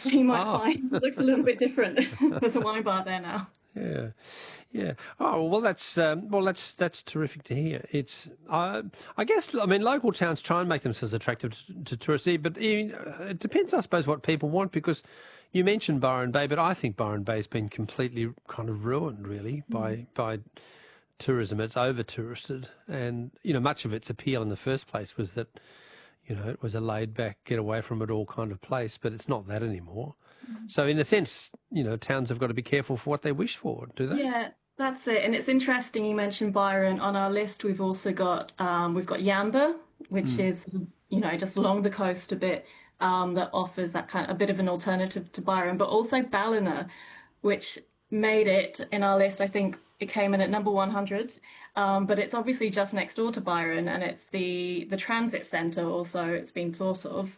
so you might Oh, find it looks a little bit different. There's a wine bar there now. yeah, yeah. Oh well, that's terrific to hear. It's I guess I mean local towns try and make themselves attractive to tourists, but it depends, I suppose, what people want, because you mentioned Byron Bay, but I think Byron Bay's been completely kind of ruined really by tourism. It's over touristed, and much of its appeal in the first place was that it was a laid back, get away from it all kind of place, but it's not that anymore. So in a sense, towns have got to be careful for what they wish for, do they? Yeah, that's it. And it's interesting you mentioned Byron. On our list, we've also got Yamba, which is just along the coast a bit, that offers that kind of a bit of an alternative to Byron, but also Ballina, which made it in our list. I think it came in at number 100, but it's obviously just next door to Byron, and it's the transit centre. Also, it's been thought of.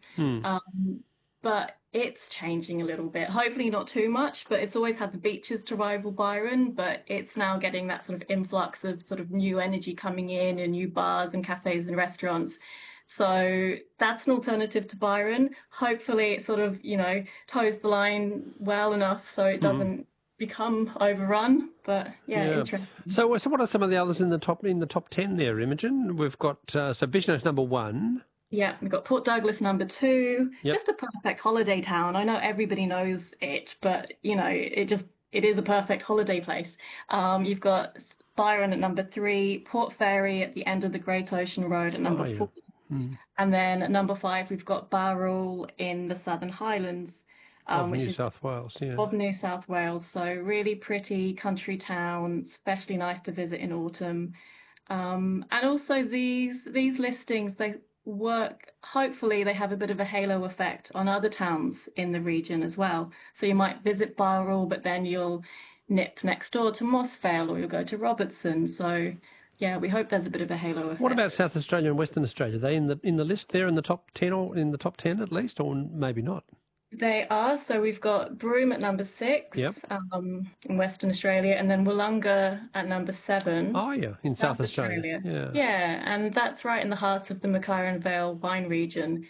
But it's changing a little bit. Hopefully not too much, but it's always had the beaches to rival Byron, but it's now getting that sort of influx of sort of new energy coming in and new bars and cafes and restaurants. So that's an alternative to Byron. Hopefully it sort of, toes the line well enough so it doesn't become overrun. But yeah, Yeah. interesting. So what are some of the others in the top 10 there, Imogen? We've got so Bichno's number 1. Yeah, we've got Port Douglas number 2. Yep. Just a perfect holiday town. I know everybody knows it, but it is a perfect holiday place. You've got Byron at number 3, Port Fairy at the end of the Great Ocean Road at number Oh, yeah. 4. And then at number 5, we've got Bowral in the Southern Highlands, Of which New is South Wales, yeah. of New South Wales. So really pretty country town, especially nice to visit in autumn. And also these listings, they work, hopefully they have a bit of a halo effect on other towns in the region as well. So you might visit Bowral, but then you'll nip next door to Mossvale, or you'll go to Robertson. So yeah, we hope there's a bit of a halo effect. What about South Australia and Western Australia? Are they in the list there in the top 10, or in the top 10 at least, or maybe not? They are. So we've got Broome at number 6, Yep. in Western Australia, and then Wollonga at number 7. Oh, yeah, in South Australia. Yeah. Yeah, and that's right in the heart of the McLaren Vale wine region.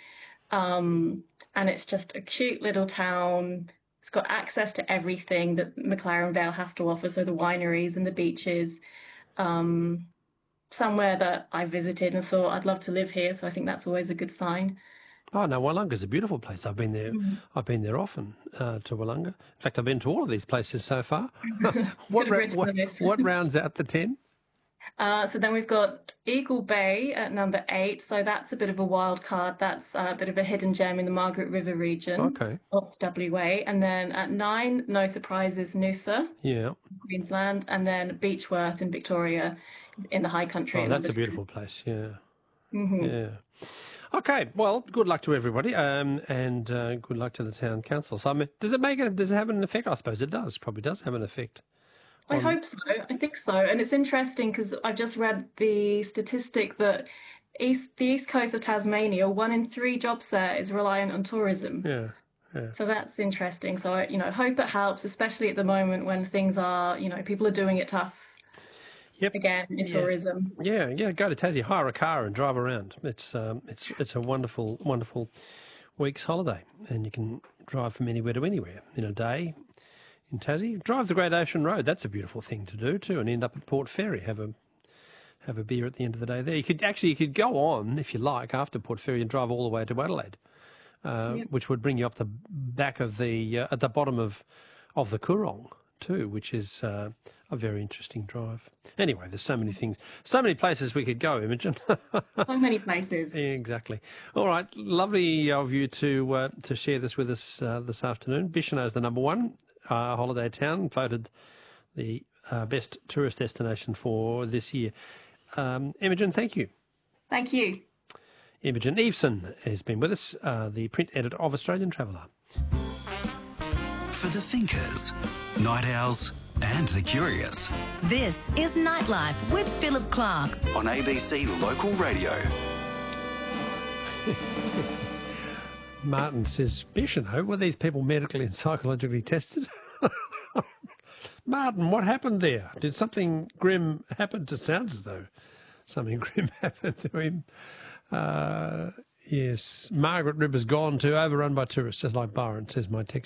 And it's just a cute little town. It's got access to everything that McLaren Vale has to offer, so the wineries and the beaches. Somewhere that I visited and thought I'd love to live here, so I think that's always a good sign. Oh no, Wollonga's a beautiful place. I've been there. I've been there often to Wollonga. In fact, I've been to all of these places so far. what, Good risk for this. what rounds out the 10? So then we've got Eagle Bay at number 8. So that's a bit of a wild card. That's a bit of a hidden gem in the Margaret River region Okay. of WA. And then at 9, no surprises, Noosa, Yeah. Queensland, and then Beechworth in Victoria in the High Country. Oh, at that's number a beautiful place. Yeah. Yeah. Okay. Well, good luck to everybody, and good luck to the town council. So, I mean, does it have an effect? I suppose it does. Probably does have an effect. I hope so. I think so. And it's interesting because I've just read the statistic that the east coast of Tasmania, 1 in 3 jobs there is reliant on tourism. Yeah. Yeah. So that's interesting. So I, hope it helps, especially at the moment when things are, people are doing it tough Yep. again in tourism. Yeah, go to Tassie, hire a car and drive around. It's a wonderful, wonderful week's holiday, and you can drive from anywhere to anywhere in a day in Tassie. Drive the Great Ocean Road. That's a beautiful thing to do too, and end up at Port Fairy. Have a beer at the end of the day there. You could go on if you like after Port Fairy and drive all the way to Adelaide, which would bring you up the back of the at the bottom of the Coorong too, which is a very interesting drive. Anyway, there's so many things, so many places we could go, Imogen. So many places. Exactly. All right, lovely of you to share this with us this afternoon. Bicheno is the number 1 holiday town, voted the best tourist destination for this year. Imogen, thank you. Thank you. Imogen Eveson has been with us, the print editor of Australian Traveller. For the thinkers, night owls and the curious. This is Nightlife with Philip Clark On ABC Local Radio. Martin says, Bicheno, were these people medically and psychologically tested? Martin, what happened there? Did something grim happen? It sounds as though something grim happened to him. Yes, Margaret River's gone too, overrun by tourists, just like Byron, says my texter.